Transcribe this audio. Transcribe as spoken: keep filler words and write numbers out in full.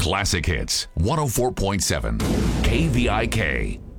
Classic Hits one oh four point seven K V I K.